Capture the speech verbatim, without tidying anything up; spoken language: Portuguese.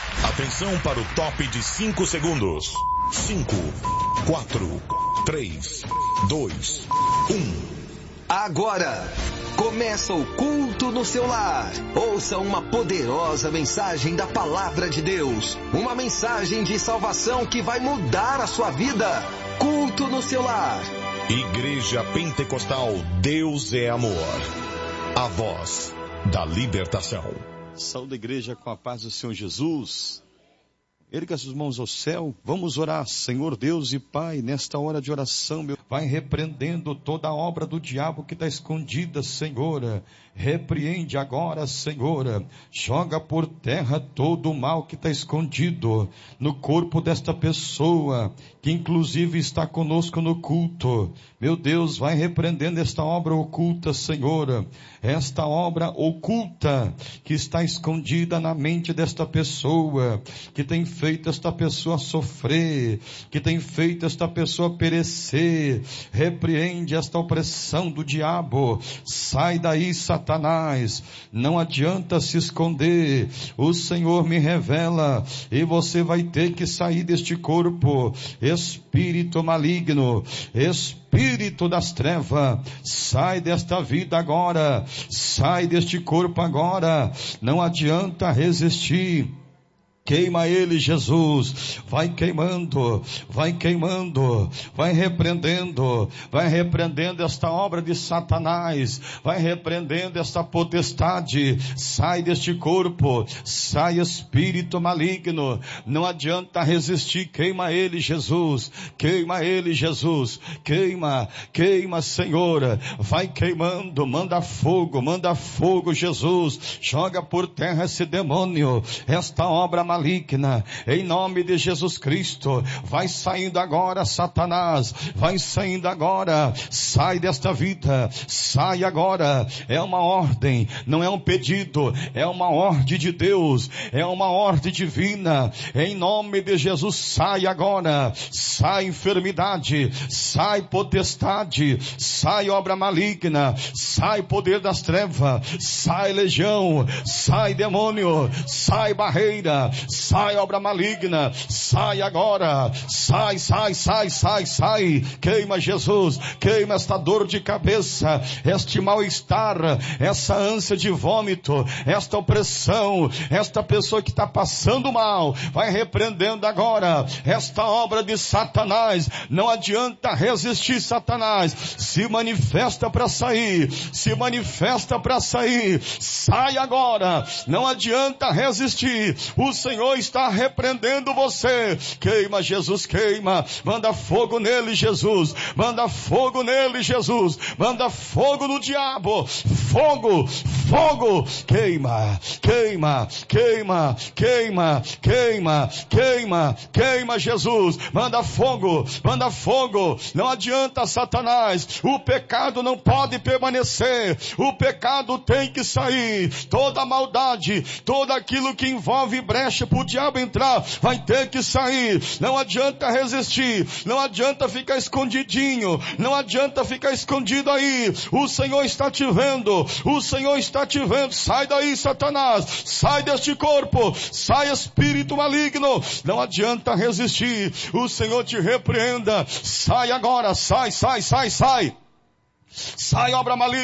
Atenção para o top de cinco segundos. cinco, quatro, três, dois, um. Agora, começa o culto no seu lar. Ouça uma poderosa mensagem da Palavra de Deus. Uma mensagem de salvação que vai mudar a sua vida. Culto no seu lar. Igreja Pentecostal Deus é Amor. A voz da libertação. Saúde, igreja, com a paz do Senhor Jesus. Erga as mãos ao céu, vamos orar. Senhor Deus e Pai, nesta hora de oração, meu, vai repreendendo toda a obra do diabo que está escondida, Senhor. Repreende agora, Senhor. Joga por terra todo o mal que está escondido no corpo desta pessoa, que inclusive está conosco no culto. Meu Deus, vai repreendendo esta obra oculta, Senhor. Esta obra oculta que está escondida na mente desta pessoa, que tem feito esta pessoa sofrer, que tem feito esta pessoa perecer. Repreende esta opressão do diabo. Sai daí, Satanás. Não adianta se esconder. O Senhor me revela e você vai ter que sair deste corpo. Espírito maligno, espírito das trevas, sai desta vida agora, sai deste corpo agora. Não adianta resistir. Queima ele, Jesus. Vai queimando, vai queimando, vai repreendendo, vai repreendendo esta obra de Satanás, vai repreendendo esta potestade. Sai deste corpo, sai espírito maligno. Não adianta resistir. Queima ele, Jesus. Queima ele, Jesus. Queima, queima, Senhor. Vai queimando, manda fogo, manda fogo, Jesus. Joga por terra esse demônio, esta obra maligna. maligna, em nome de Jesus Cristo. Vai saindo agora, Satanás, vai saindo agora, sai desta vida, sai agora. É uma ordem, não é um pedido, é uma ordem de Deus, é uma ordem divina. Em nome de Jesus, sai agora, sai enfermidade, sai potestade, sai obra maligna, sai poder das trevas, sai legião, sai demônio, sai barreira, sai obra maligna, sai agora, sai, sai, sai, sai, sai. Queima, Jesus, queima esta dor de cabeça, este mal-estar, essa ânsia de vômito, esta opressão, esta pessoa que está passando mal. Vai repreendendo agora esta obra de Satanás. Não adianta resistir, Satanás. Se manifesta para sair, se manifesta para sair. Sai agora, não adianta resistir. O Senhor está repreendendo você. Queima, Jesus, queima. Manda fogo nele, Jesus. Manda fogo nele, Jesus. Manda fogo no diabo. Fogo, fogo. Queima, queima, queima, queima, queima, queima, queima, Jesus. Manda fogo, manda fogo. Não adianta, Satanás. O pecado não pode permanecer. O pecado tem que sair. Toda maldade, todo aquilo que envolve brecha para o diabo entrar, vai ter que sair. Não adianta resistir, não adianta ficar escondidinho, não adianta ficar escondido aí. O Senhor está te vendo, o Senhor está te vendo. Sai daí, Satanás, sai deste corpo, sai espírito maligno. Não adianta resistir, o Senhor te repreenda. Sai agora, sai, sai, sai, sai. Sai obra maligna.